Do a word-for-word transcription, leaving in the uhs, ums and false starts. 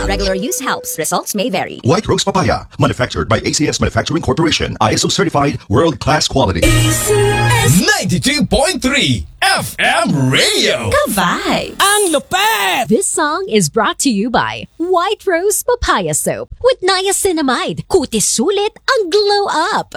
lang. Regular use helps. Results may vary. White Rose Papaya, manufactured by A C S Manufacturing Corporation, I S O certified, world-class quality. ninety-two point three F M Radio. Ka-vibes! Ang lupet! This song is brought to you by White Rose Papaya Soap with niacinamide. Kutis sulit ang glow up.